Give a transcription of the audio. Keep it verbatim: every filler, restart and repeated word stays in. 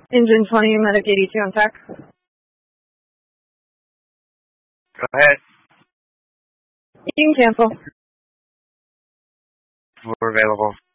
Engine twenty, Medic eighty-two on tech. Go ahead. You can cancel. We're available.